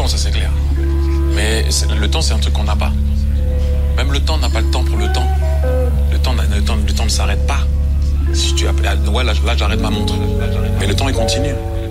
temps, ça c'est clair. Mais le temps, c'est un truc qu'on n'a pas. Même le temps n'a pas le temps pour le temps. Le temps ne s'arrête pas. Si tu as, ouais, là j'arrête ma montre. Mais le temps, il continue.